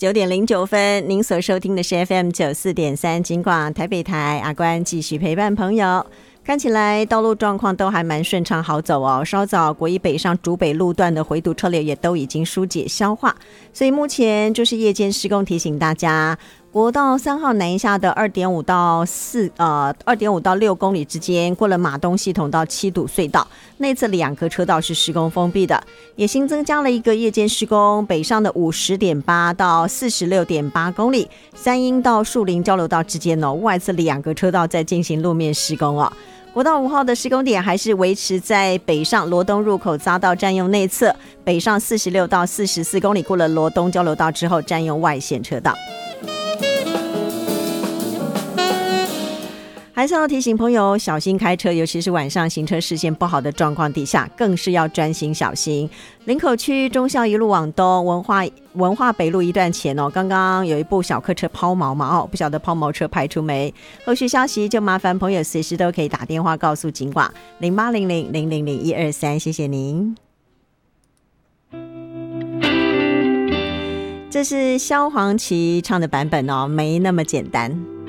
9:09，您所收听的是 FM 94.3金广台北台，阿关继续陪伴朋友。看起来道路状况都还蛮顺畅好走哦，稍早国一北上竹北路段的回堵车流也都已经疏解消化，所以目前就是夜间施工，提醒大家国道3号南下的2.5到6公里之间，过了马东系统到七堵隧道内侧2个车道是施工封闭的，也新增加了一个夜间施工，北上的50.8到46.8公里，三英到树林交流道之间哦，外侧2个车道在进行路面施工哦。国道5号的施工点还是维持在北上罗东入口匝道占用内侧，北上46到44公里，过了罗东交流道之后占用外线车道。还是要提醒朋友小心开车，尤其是晚上行车视线不好的状况底下，更是要专心小心。林口区忠孝一路往东文化北路一段前哦，刚刚有一部小客车抛锚嘛哦，不晓得抛锚车排除没？后续消息就麻烦朋友随时都可以打电话告诉警广0800000123，谢谢您。这是萧煌奇唱的版本哦，没那么简单。